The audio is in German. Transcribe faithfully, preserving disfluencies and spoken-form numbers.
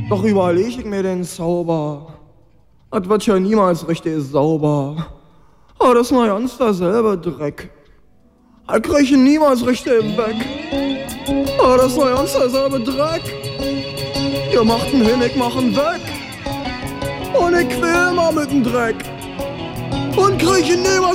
Doch überleg ich mir den Zauber. Das wird ja niemals richtig sauber. Aber das ist mal ganz derselbe Dreck. Das krieg ich niemals richtig weg. Aber das ist mal ganz derselbe Dreck. Ihr macht ihn hin, ich mach ihn weg. Und ich quäl mal mit dem Dreck. Und krieg ihn niemals